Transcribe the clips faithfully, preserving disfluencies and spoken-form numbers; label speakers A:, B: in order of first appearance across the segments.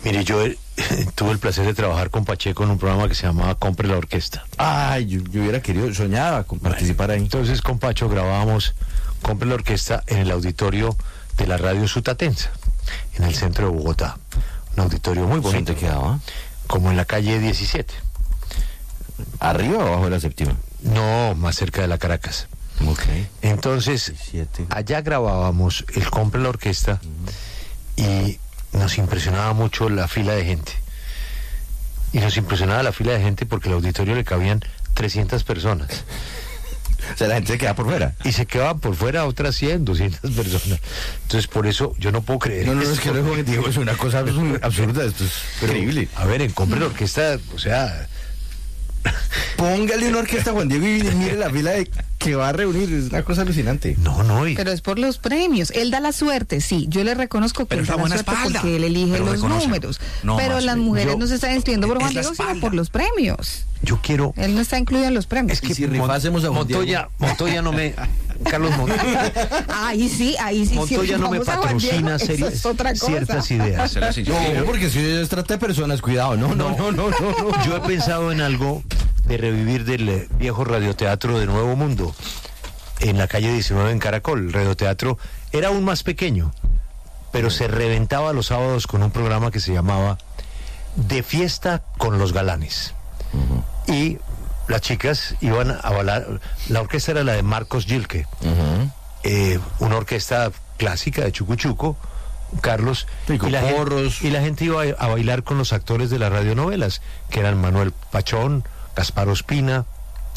A: Mire, yo eh, tuve el placer de trabajar con Pacheco en un programa que se llamaba Compre la Orquesta.
B: Ay, yo, yo hubiera querido, soñaba con participar ahí.
A: Entonces con Pacho grabábamos Compre la Orquesta en el auditorio de la radio Sutatensa, en el centro de Bogotá. Un auditorio muy bonito.
B: ¿Dónde quedaba?
A: Como en la calle diecisiete.
B: ¿Arriba o abajo de la séptima?
A: No, más cerca de la Caracas.
B: Ok.
A: Entonces,
B: diecisiete.
A: allá grabábamos el Compre la Orquesta uh-huh. y nos impresionaba mucho la fila de gente. Y nos impresionaba la fila de gente porque el auditorio le cabían trescientas personas.
B: O sea, la gente se queda por fuera.
A: Y se quedaban por fuera otras cien, doscientas personas. Entonces, por eso yo no puedo creer.
B: No, no, no, es que lo digo, es una cosa absurda, esto es
A: Pero,
B: increíble.
A: A ver, en Compre la Orquesta, o sea...
B: Póngale una orquesta a Juan Diego y mire la fila de que va a reunir, es una cosa alucinante.
A: No, no. Y...
C: Pero es por los premios. Él da la suerte, sí. Yo le reconozco que
D: pero
C: él da la suerte
D: espalda.
C: porque él elige
D: pero
C: los
D: reconoce.
C: números.
D: No,
C: pero
D: más,
C: las mujeres
A: yo,
C: no se están inscribiendo por Juan
D: la
C: Diego, sino
D: espalda.
C: por los premios.
A: Yo quiero...
C: Él no está incluido en los premios.
A: Es que
B: si rifásemos a Juan
A: Montoya,
B: Diego.
A: Montoya no me... Carlos Montoya.
C: Ahí sí, ahí sí.
A: Montoya
C: sí,
A: no me
C: vamos a Juan Diego,
A: patrocina
C: eso
A: series,
C: es otra cosa.
A: ciertas ideas.
B: No, porque si se trata de personas, cuidado, no, no, no, no, no, no.
A: Yo he pensado en algo de revivir del eh, viejo radioteatro de Nuevo Mundo, en la calle diecinueve en Caracol. El radioteatro era aún más pequeño, pero se reventaba los sábados con un programa que se llamaba De Fiesta con los Galanes. Uh-huh. Y las chicas iban a bailar, la orquesta era la de Marcos Gilque, uh-huh. eh, una orquesta clásica de Chucu Chuco, Carlos,
B: y
A: la,
B: porros.
A: gente, y la gente iba a bailar con los actores de las radionovelas, que eran Manuel Pachón, Gaspar Ospina,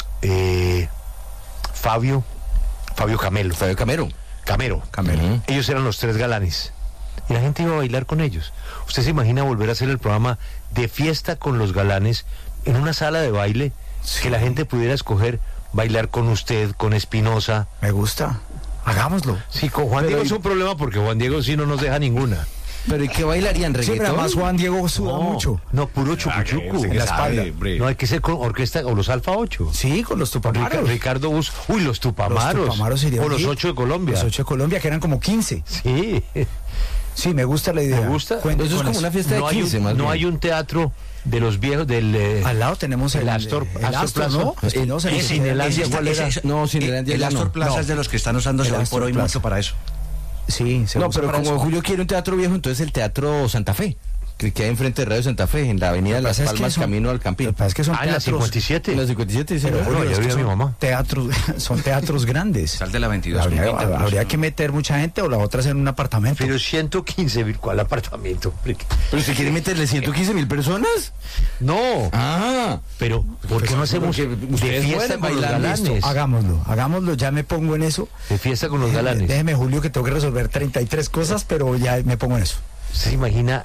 A: eh, Fabio, Fabio Camelo.
B: Fabio Camero.
A: Camero.
B: Camero. Uh-huh.
A: Ellos eran los tres galanes. Y la gente iba a bailar con ellos. ¿Usted se imagina volver a hacer el programa De Fiesta con los Galanes en una sala de baile? Sí. Que la gente pudiera escoger bailar con usted, con Espinosa.
D: Me gusta. Hagámoslo.
A: Sí, con Juan Pero Diego y... es un problema porque Juan Diego sí no nos deja ninguna.
B: ¿Pero y qué bailarían? ¿Reggaetón?
D: Sí, pero además Juan Diego suda
A: no,
D: mucho.
A: No, puro chucuchucu.
D: En la espalda.
A: No, hay que ser con orquesta o los Alfa ocho.
D: Sí, con los Tupamaros.
A: Ricardo Bus. Uy, los Tupamaros.
D: Los Tupamaros serían
A: o los ocho de Colombia.
D: Los ocho de Colombia, que eran como quince.
A: Sí.
D: Sí, me gusta la idea.
A: Me gusta.
B: Cuento eso es como eso. Una fiesta de
A: no
B: quince,
A: hay un,
B: más
A: No
B: bien.
A: hay un teatro de los viejos del... Eh,
D: al lado tenemos el,
A: el Astor,
D: el, el Astor,
A: Astor
D: ¿no?
A: Plaza.
D: El, no,
A: el Cinelandia, ¿cuál era?
B: No, Cinelandia
D: el,
B: el
D: Astor
B: no.
D: Plaza
B: no.
D: es de los que están usándose hoy por hoy Plaza. Mucho para eso. Sí, se
B: no,
D: usa
B: pero
D: para
B: como
D: eso.
B: Julio quiere un teatro viejo, entonces el Teatro Santa Fe, que queda enfrente de Radio Santa Fe, en la avenida Las Palmas, es que son, camino al Campín.
D: Lo que pasa es que son
A: ah, en la cincuenta y siete.
B: En la cincuenta y siete, sí.
D: Pero,
A: no, ya vi a mi mamá.
D: Teatros, son teatros grandes.
E: Sal de la veintidós.
D: Habría, habría, habría que meter mucha gente o la otra hacer un apartamento.
A: Pero ciento quince mil, ¿cuál apartamento?
B: ¿Pero usted quiere meterle ciento quince mil personas?
A: No.
B: Ah.
A: Pero, ¿por qué no hacemos de fiesta con los galanes?
D: Hagámoslo, hagámoslo, ya me pongo en eso.
A: De fiesta con los galanes.
D: Déjeme, Julio, que tengo que resolver treinta y tres cosas, pero ya me pongo en eso.
A: ¿Se imagina?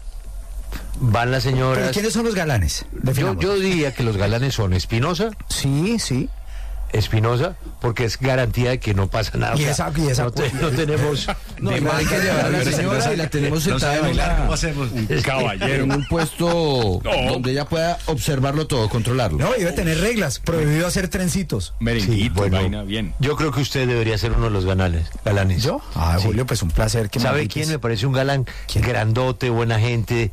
A: Van las señoras...
D: ¿Pero quiénes son los galanes?
A: Yo, yo diría que los galanes son Espinosa.
D: Sí, sí.
A: Espinosa, porque es garantía de que no pasa nada.
D: Y esa, y esa
A: no, te, no tenemos...
B: No, no hay que llevar a la señora y la tenemos sentada en, una,
E: un caballero.
B: en un puesto no. donde ella pueda observarlo todo, controlarlo.
D: No, debe tener reglas. Prohibido hacer trencitos.
E: Merenguito,
A: sí, bueno,
E: vaina, bien.
A: Yo creo que usted debería ser uno de los galanes. galanes.
D: ¿Yo? Ah, sí. Julio, pues un placer. Que
A: ¿Sabe
D: me
A: quién me parece un galán?
D: ¿Quién?
A: Grandote, buena gente,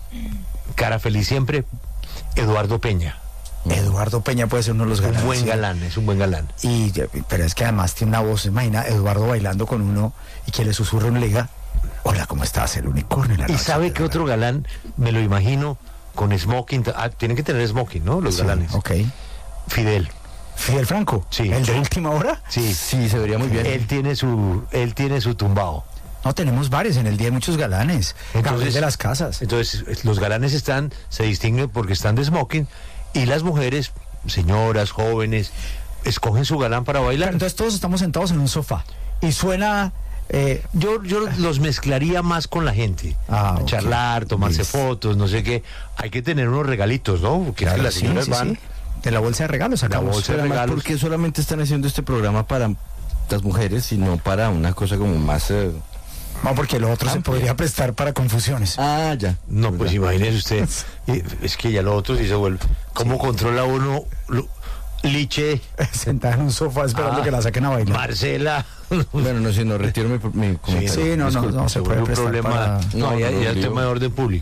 A: cara feliz siempre. Eduardo Peña.
D: Eduardo Peña puede ser uno de los galanes.
A: Un buen
D: sí.
A: galán, es un buen galán.
D: Y, pero es que además tiene una voz, imagina, Eduardo bailando con uno y que le susurra un lega. Hola, ¿cómo estás? El unicornio. En la
A: ¿Y
D: noche,
A: sabe qué otro galán? Me lo imagino con smoking. Ah, tienen que tener smoking, ¿no? Los
D: sí,
A: galanes.
D: Ok.
A: Fidel.
D: Fidel Franco.
A: Sí.
D: ¿El de última hora?
A: Sí.
B: Sí, se vería muy bien.
A: Él tiene su, él tiene su tumbao.
D: No, tenemos varios. En el día hay muchos galanes. Entonces, de las casas.
A: Entonces, los galanes están, se distinguen porque están de smoking y las mujeres, señoras, jóvenes, escogen su galán para bailar.
D: Pero entonces todos estamos sentados en un sofá y suena...
A: Eh, yo, yo los mezclaría más con la gente.
D: Ah, okay.
A: Charlar, tomarse
D: Listo.
A: fotos, no sé qué. Hay que tener unos regalitos, ¿no? Porque
D: Claro,
A: es que las
D: sí,
A: señoras
D: sí,
A: van...
D: sí. De la bolsa de regalos sacamos.
A: La bolsa de
B: Además,
A: regalos.
B: ¿por qué solamente están haciendo este programa para las mujeres y no para una cosa como más... Eh...
D: No, porque lo otro
B: Ah,
D: se podría prestar para confusiones.
B: Ah, ya.
A: No, pues imagínese usted, es que ya lo otro sí se vuelve. ¿Cómo sí. controla uno lo, Liche?
D: Sentada en un sofá esperando ah, que la saquen a bailar.
A: Marcela.
B: Bueno, no sé, no retiro mi, mi comentario.
D: Sí, no, no, no, no se puede
A: un
D: prestar
A: problema.
D: para...
A: No, no, ya,
B: no,
A: ya
B: no,
A: el tema de orden público.